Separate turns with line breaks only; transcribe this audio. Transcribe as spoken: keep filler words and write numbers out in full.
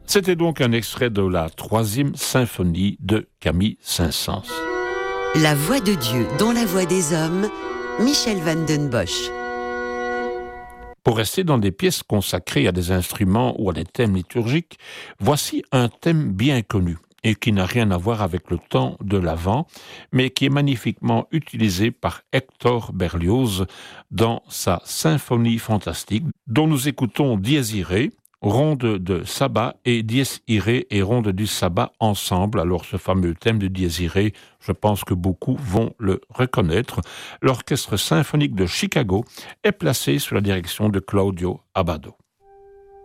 C'était donc un extrait de la troisième symphonie de Camille Saint-Saëns.
La voix de Dieu dans la voix des hommes, Michel van den Bosch.
Pour rester dans des pièces consacrées à des instruments ou à des thèmes liturgiques, voici un thème bien connu et qui n'a rien à voir avec le temps de l'Avent, mais qui est magnifiquement utilisé par Hector Berlioz dans sa symphonie fantastique, dont nous écoutons Dies Irae, ronde de sabbat et Dies Irae et ronde du sabbat ensemble. Alors ce fameux thème de Dies Irae, je pense que beaucoup vont le reconnaître. L'Orchestre symphonique de Chicago est placé sous la direction de Claudio Abbado.